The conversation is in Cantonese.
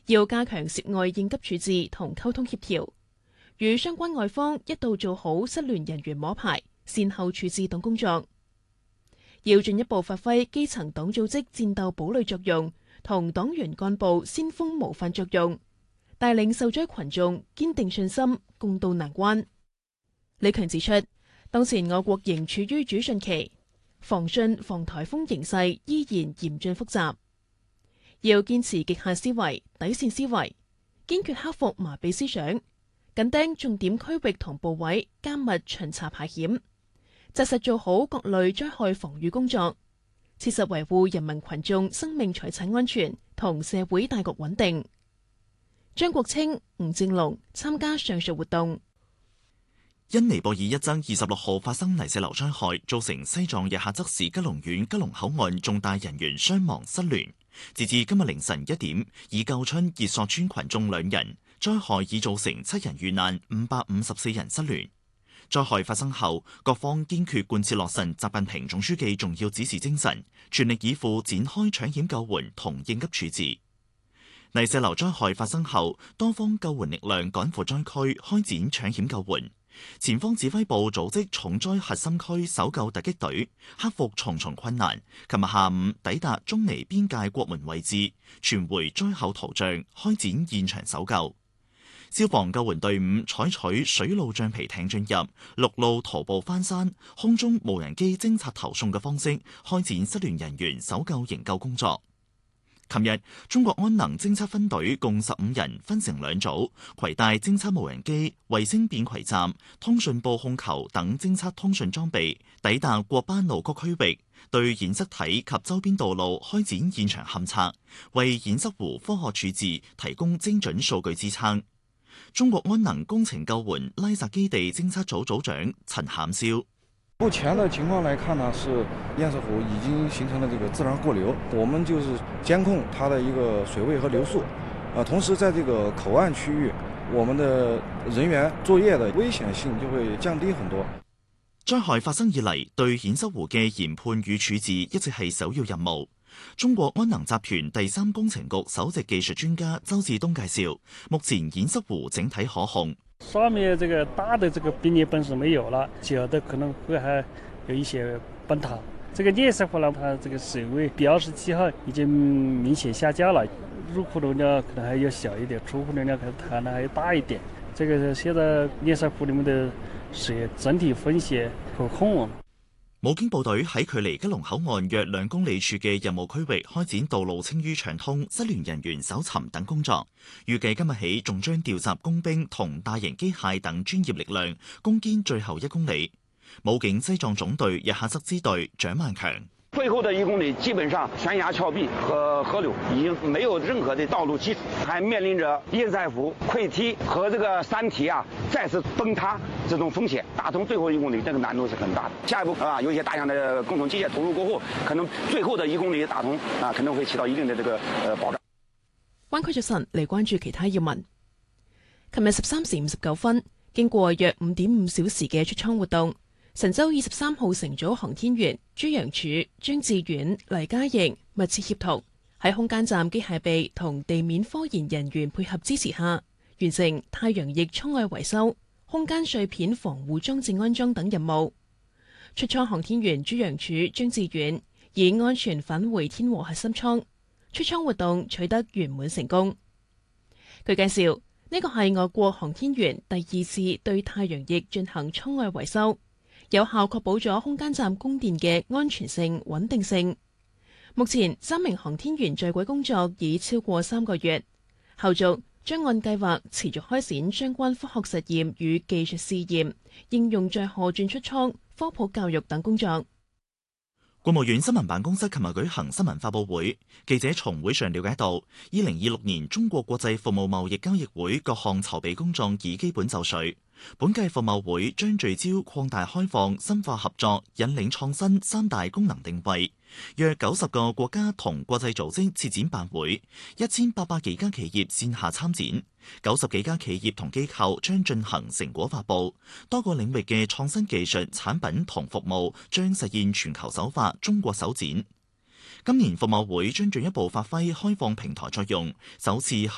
要加強涉外應急處置同溝通協調，與相關外方一道做好失聯人員摸排、善後處置等工作。要進一步發揮基層黨組織戰鬥堡壘作用同黨員幹部先鋒模範作用，帶領受災群眾堅定信心，共渡難關。李強指出，當前我國仍處於主汛期，防汛防颱風形勢依然嚴峻複雜，要堅持極限思維、底線思維，堅決克服麻痹思想，緊盯重點區域同部位，加密巡查排險，紮實做好各類災害防禦工作，切實維護人民群眾生命財產安全同社會大局穩定。張國清、吳正龍參加上述活動。 因尼泊爾一則26號發生泥石流災害，造成西藏日喀則市吉隆縣吉隆口岸重大人員傷亡失聯。截至今日凌晨1點，已救出熱索村群眾2人，災害已造成7人遇難，554人失聯。災害發生後，各方堅決貫徹落實習近平總書記重要指示精神，全力以赴展開搶險救援同應急處置。泥石流災害發生後，多方救援力量趕赴災區開展搶險救援。前方指揮部組織重災核心區搜救突擊隊，克服重重困難，琴日下午抵達中尼邊界國門位置，傳回災後圖像，開展現場搜救。消防救援隊伍採取水路橡皮艇進入、陸路徒步翻山、空中無人機偵察投送嘅方式，開展失聯人員搜救營救工作。琴日，中國安能偵測分隊共15人分成2組，攜帶偵測無人機、衛星便攜站、通訊報控球等偵測通訊裝備，抵達過班路谷區域，對堰塞體及周邊道路開展現場勘測，為堰塞湖科學處置提供精準數據支撐。中國安能工程救援拉薩基地偵測組組長陳涵霄。 目前的情況來看呢，是堰塞湖已經形成了這個自然過流，我們就是監控它的一個水位和流速，同時在這個口岸區域，我們的人員作業的危險性就會降低很多。 災害發生以嚟，對堰塞湖嘅研判與處置一直係首要任務。中國安能集團第3工程局首席技術專家周志東介紹，目前堰塞湖整體可控。 上面這個大的這個冰裂本是沒有了，小的可能會還有一些崩塌。這個堰塞湖呢，它這個水位27號已經明顯下降了，入庫流量可能還要小一點，出庫流量可能還要大一點。這個現在堰塞湖裡面的水整體風險可控。 武警部隊喺距離吉隆口岸約2公里處嘅任務區域開展道路清淤暢通、失聯人員搜尋等工作，預計今日起仲將調集工兵同大型機械等專業力量攻堅最後1公里。武警西藏總隊日喀則支隊蔣萬強。 最後的1公里基本上懸崖峭壁和河流已經沒有任何的道路基礎，還面臨着堰塞湖潰堤和這個山體再次崩塌這種風險。打通最後1公里，這個難度是很大的。下一步有一些大量的工程機械投入過後，可能最後的1公里打通可能會起到一定的這個保障。 灣區早晨嚟關注其他要聞。琴日13時59分，經過約5.5小時嘅出艙活動，神舟23號乘組航天員朱楊柱、張志遠、黎嘉瑩密切協同，喺空間站機械臂同地面科研人員配合支持下，完成太陽翼艙外維修、空間碎片防護裝置安裝等任務。出艙航天員朱楊柱、張志遠已安全返回天和核心艙，出艙活動取得圓滿成功。據介紹，呢個係我國航天員第2次對太陽翼進行艙外維修，有效確保咗空間站供電嘅安全性、穩定性。目前3名航天員在軌工作已超過3個月，後續將按計劃持續開展相關科學實驗與技術試驗，應用載荷轉出艙、科普教育等工作。 國務院新聞辦公室琴日舉行新聞發佈會，記者從會上了解到，2026年中國國際服務貿易交易會各項籌備工作已基本就緒。本屆服貿會將聚焦擴大開放、深化合作、引領創新3大功能定位，約90個國家同國際組織設展辦會，1800幾家企業線下參展，90幾家企業同機構將進行成果發佈，多個領域嘅創新技術、產品同服務將實現全球首發、中國首展。今年服貿會將進一步發揮開放平台作用，首次